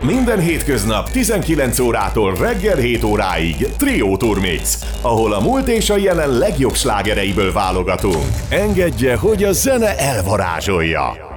Minden hétköznap 19 órától reggel 7 óráig Trio Turmix, ahol a múlt és a jelen legjobb slágereiből válogatunk. Engedje, hogy a zene elvarázsolja!